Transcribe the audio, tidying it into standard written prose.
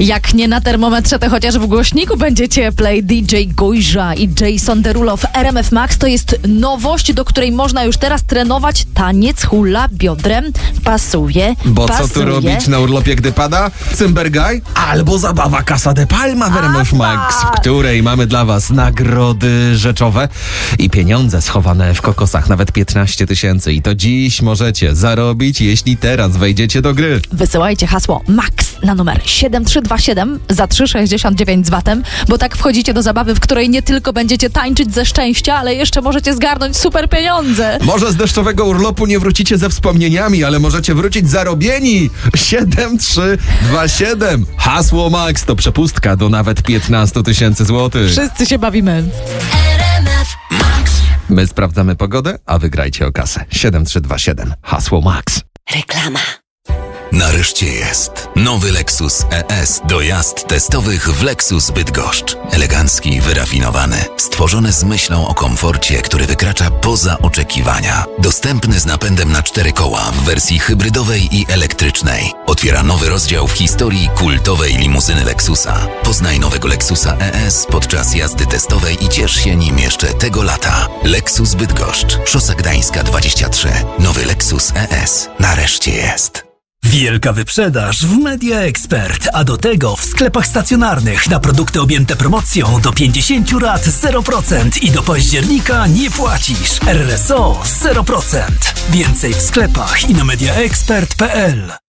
Jak nie na termometrze, to chociaż w głośniku będzie cieplej. DJ Gojża i Jason Derulo w RMF Max to jest nowość, do której można już teraz trenować taniec hula biodrem. Pasuje. Bo co tu robić na urlopie, gdy pada? Cymbergaj? Albo zabawa Casa de Palma w RMF Max, w której mamy dla was nagrody rzeczowe i pieniądze schowane w kokosach, nawet 15 000. I to dziś możecie zarobić, jeśli teraz wejdziecie do gry. Wysyłajcie hasło MAX na numer 7327 za 3,69 z VAT-em, bo tak wchodzicie do zabawy, w której nie tylko będziecie tańczyć ze szczęścia, ale jeszcze możecie zgarnąć super pieniądze. Może z deszczowego urlopu nie wrócicie ze wspomnieniami, ale możecie wrócić zarobieni. 7327. Hasło MAX to przepustka do nawet 15 000 złotych. Wszyscy się bawimy. My sprawdzamy pogodę, a wygrajcie o kasę. 7327. Hasło MAX. Reklama. Nareszcie jest nowy Lexus ES do jazd testowych w Lexus Bydgoszcz. Elegancki, wyrafinowany, stworzony z myślą o komforcie, który wykracza poza oczekiwania. Dostępny z napędem na 4 koła w wersji hybrydowej i elektrycznej. Otwiera nowy rozdział w historii kultowej limuzyny Lexusa. Poznaj nowego Lexusa ES podczas jazdy testowej i ciesz się nim jeszcze tego lata. Lexus Bydgoszcz, Szosa Gdańska 23. Nowy Lexus ES nareszcie jest. Wielka wyprzedaż w Media Expert, a do tego w sklepach stacjonarnych na produkty objęte promocją do 50 lat 0% i do października nie płacisz. RSO 0%. Więcej w sklepach i na mediaexpert.pl.